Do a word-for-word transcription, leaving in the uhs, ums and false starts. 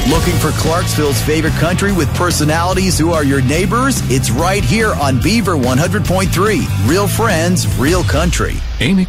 Looking for Clarksville's favorite country with personalities who are your neighbors? It's right here on Beaver one hundred point three. Real friends, real country. Amy